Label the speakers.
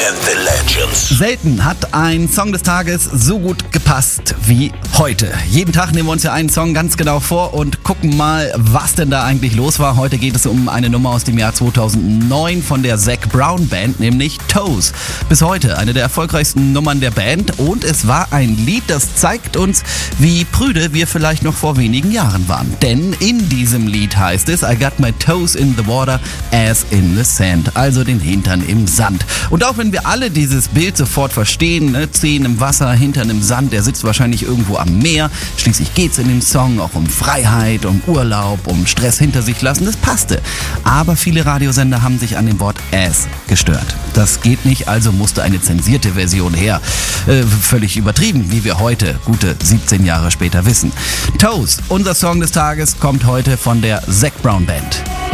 Speaker 1: and the Legends.
Speaker 2: Selten hat ein Song des Tages so gut gepasst wie heute. Jeden Tag nehmen wir uns ja einen Song ganz genau vor und gucken mal, was denn da eigentlich los war. Heute geht es um eine Nummer aus dem Jahr 2009 von der Zac Brown Band, nämlich Toes. Bis heute eine der erfolgreichsten Nummern der Band und es war ein Lied, das zeigt uns, wie prüde wir vielleicht noch vor wenigen Jahren waren. Denn in diesem Lied heißt es, I got my toes in the water as in the sand, also den Hintern im Sand. Und auch wenn wir alle dieses Bild sofort verstehen, ne? Zehen im Wasser, Hintern im Sand, der sitzt wahrscheinlich irgendwo am Meer. Schließlich geht's in dem Song auch um Freiheit, um Urlaub, um Stress hinter sich lassen. Das passte. Aber viele Radiosender haben sich an dem Wort as gestört. Das geht nicht, also musste eine zensierte Version her. Völlig übertrieben, wie wir heute, gute 17 Jahre später wissen. Toes, unser Song des Tages, kommt heute von der Zac Brown Band.